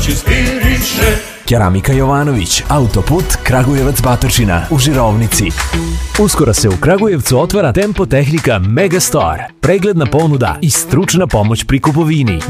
Keramika Jovanović, autoput Kragujevac Batočina u Žirovnici. Uskoro se u Kragujevcu otvara Tempo Tehnika Megastore. Pregledna ponuda i stručna pomoć pri kupovini.